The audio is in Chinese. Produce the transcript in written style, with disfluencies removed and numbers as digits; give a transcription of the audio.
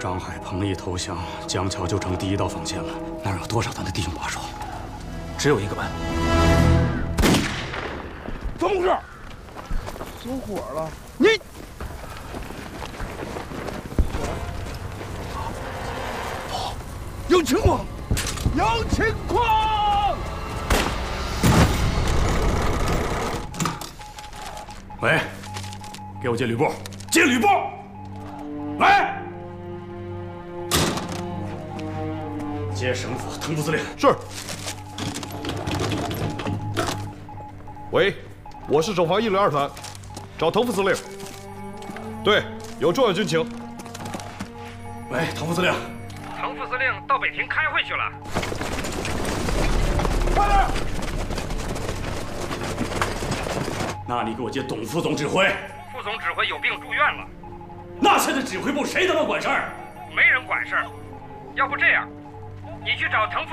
张海鹏一投降，江桥就成第一道防线了。那儿有多少咱的弟兄把守？ 只有一个班。 怎么回事？ 走火了！ 你有情况！有情况！ 喂，给我接吕布！接吕布！喂，接省府腾副司令。 是。喂，我是首防102团，找滕副司令。对，有重要军情。 喂，滕副司令。 滕副司令到北平开会去了。 快点！ 那你给我接董副总指挥。 副总指挥有病住院了。 那现在指挥部谁他妈管事儿？ 没人管事儿。要不这样，你去找滕副。